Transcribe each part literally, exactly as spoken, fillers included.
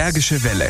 Bergische Welle.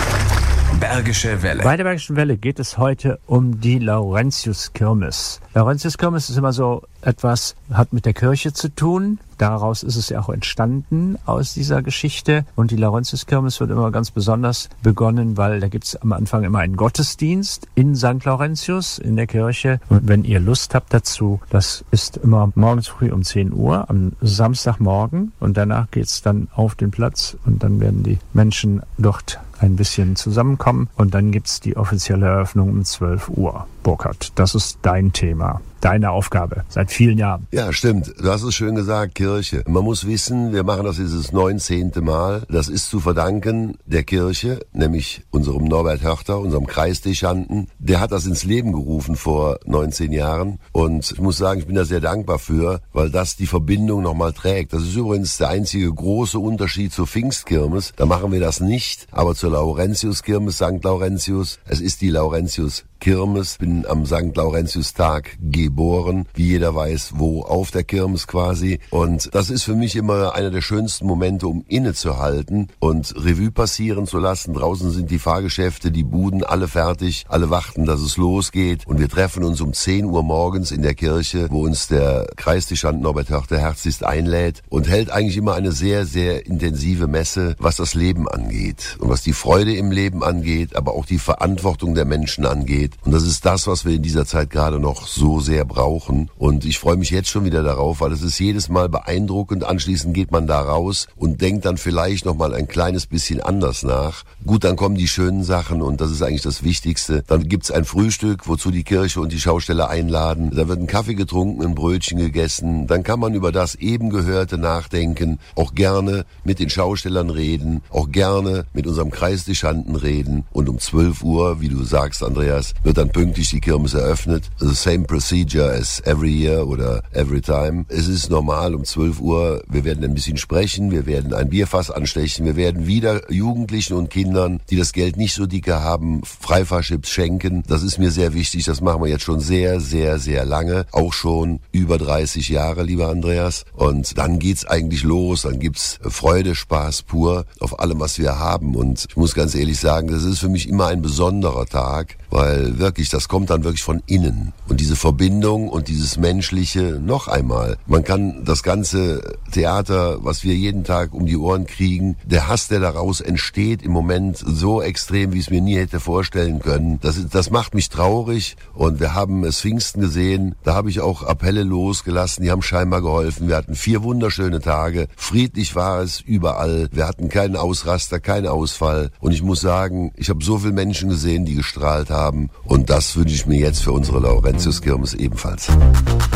Bergische Welle. Bei der Bergischen Welle geht es heute um die Laurentius-Kirmes. Laurentius-Kirmes ist immer so etwas, hat mit der Kirche zu tun. Daraus ist es ja auch entstanden, aus dieser Geschichte. Und die Laurentius-Kirmes wird immer ganz besonders begonnen, weil da gibt es am Anfang immer einen Gottesdienst in Sankt Laurentius in der Kirche. Und wenn ihr Lust habt dazu, das ist immer morgens früh um zehn Uhr am Samstagmorgen. Und danach geht's dann auf den Platz und dann werden die Menschen dort ein bisschen zusammenkommen. Und dann gibt's die offizielle Eröffnung um zwölf Uhr. Burkhard, das ist dein Thema. Deine Aufgabe seit vielen Jahren. Ja, stimmt. Du hast es schön gesagt, Kirche. Man muss wissen, wir machen das dieses neunzehnte Mal. Das ist zu verdanken der Kirche, nämlich unserem Norbert Hörter, unserem Kreisdechanten. Der hat das ins Leben gerufen vor neunzehn Jahren. Und ich muss sagen, ich bin da sehr dankbar für, weil das die Verbindung nochmal trägt. Das ist übrigens der einzige große Unterschied zur Pfingstkirmes. Da machen wir das nicht. Aber zur Laurentius-Kirmes, Sankt Laurentius, es ist die Laurentius Kirmes, bin am Sankt Laurentius-Tag geboren, wie jeder weiß, wo, auf der Kirmes quasi. Und das ist für mich immer einer der schönsten Momente, um innezuhalten und Revue passieren zu lassen. Draußen sind die Fahrgeschäfte, die Buden, alle fertig, alle warten, dass es losgeht. Und wir treffen uns um zehn Uhr morgens in der Kirche, wo uns der Kreisdechant Norbert Hörter herzlichst einlädt und hält eigentlich immer eine sehr, sehr intensive Messe, was das Leben angeht und was die Freude im Leben angeht, aber auch die Verantwortung der Menschen angeht. Und das ist das, was wir in dieser Zeit gerade noch so sehr brauchen. Und ich freue mich jetzt schon wieder darauf, weil es ist jedes Mal beeindruckend. Anschließend geht man da raus und denkt dann vielleicht noch mal ein kleines bisschen anders nach. Gut, dann kommen die schönen Sachen und das ist eigentlich das Wichtigste. Dann gibt's ein Frühstück, wozu die Kirche und die Schausteller einladen. Da wird ein Kaffee getrunken, ein Brötchen gegessen. Dann kann man über das eben Gehörte nachdenken, auch gerne mit den Schaustellern reden, auch gerne mit unserem Kreisdechanten reden. Und um zwölf Uhr, wie du sagst, Andreas, wird dann pünktlich die Kirmes eröffnet. The same procedure as every year oder every time. Es ist normal um zwölf Uhr. Wir werden ein bisschen sprechen, wir werden ein Bierfass anstechen, wir werden wieder Jugendlichen und Kindern, die das Geld nicht so dicke haben, Freifahrchips schenken. Das ist mir sehr wichtig. Das machen wir jetzt schon sehr, sehr, sehr lange. Auch schon über dreißig Jahre, lieber Andreas. Und dann geht's eigentlich los. Dann gibt's Freude, Spaß pur auf allem, was wir haben. Und ich muss ganz ehrlich sagen, das ist für mich immer ein besonderer Tag, weil wirklich, das kommt dann wirklich von innen. Und diese Verbindung und dieses Menschliche, noch einmal, man kann das ganze Theater, was wir jeden Tag um die Ohren kriegen, der Hass, der daraus entsteht, im Moment so extrem, wie ich es mir nie hätte vorstellen können. Das, das macht mich traurig und wir haben es Pfingsten gesehen, da habe ich auch Appelle losgelassen, die haben scheinbar geholfen. Wir hatten vier wunderschöne Tage, friedlich war es überall, wir hatten keinen Ausraster, keinen Ausfall und ich muss sagen, ich habe so viele Menschen gesehen, die gestrahlt haben und das wünsche ich mir jetzt für unsere Laurentius-Kirmes ebenfalls.